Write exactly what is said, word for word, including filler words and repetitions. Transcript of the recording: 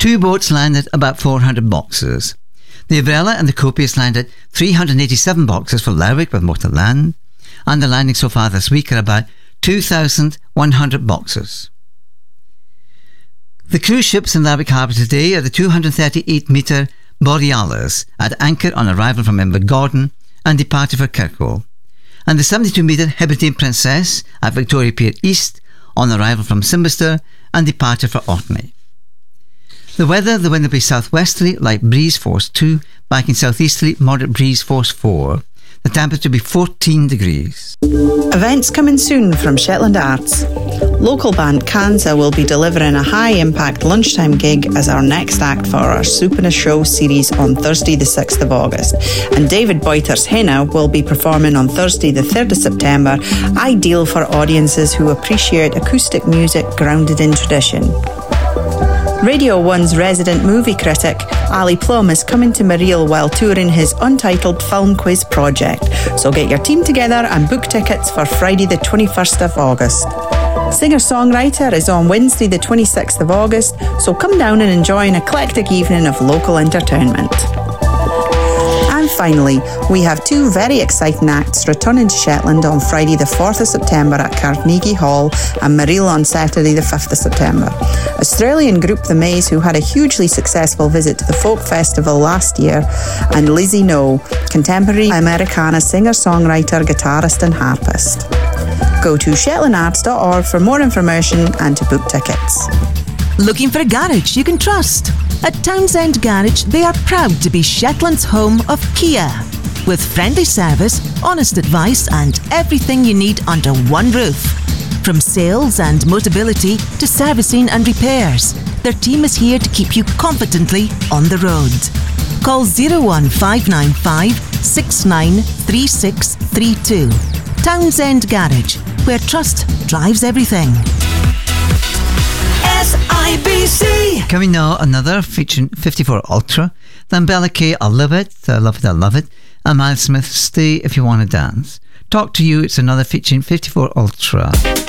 Two boats landed about four hundred boxes. The Avrella and the Copious landed three hundred eighty-seven boxes for Lerwick with more to land, and the landing so far this week are about two thousand one hundred boxes. The cruise ships in Lerwick Harbour today are the two hundred thirty-eight metre Borealis at anchor on arrival from Invergordon and departure for Kirkwall, and the seventy-two metre Hebridean Princess at Victoria Pier East on arrival from Cimbester and departure for Orkney. The weather, the wind will be southwesterly, light breeze force two, backing southeasterly, moderate breeze force four. The temperature will be fourteen degrees. Events coming soon from Shetland Arts. Local band Kanza will be delivering a high-impact lunchtime gig as our next act for our Soup in a Show series on Thursday the sixth of August. And David Boyter's Henna will be performing on Thursday the third of September, ideal for audiences who appreciate acoustic music grounded in tradition. Radio one's resident movie critic, Ali Plum, is coming to Mareel while touring his untitled film quiz project. So get your team together and book tickets for Friday the twenty-first of August. Singer-songwriter is on Wednesday the twenty-sixth of August, so come down and enjoy an eclectic evening of local entertainment. And finally, we have two very exciting acts returning to Shetland on Friday the fourth of September at Carnegie Hall and Mareel on Saturday the fifth of September. Australian group The Maze, who had a hugely successful visit to the Folk Festival last year, and Lizzie No, contemporary Americana singer-songwriter, guitarist and harpist. Go to shetland arts dot org for more information and to book tickets. Looking for a garage you can trust? At Townsend Garage, they are proud to be Shetland's home of Kia. With friendly service, honest advice and everything you need under one roof. From sales and Motability to servicing and repairs, their team is here to keep you confidently on the road. Call zero one five nine five, six nine three six three two. Townsend Garage, where trust drives everything. S I B C. Coming now, another featuring fifty-four Ultra, then Bella Kay, I Love It, I Love It, I Love It, and Miles Smith, Stay If You Want to Dance. Talk to You, it's another featuring fifty-four Ultra.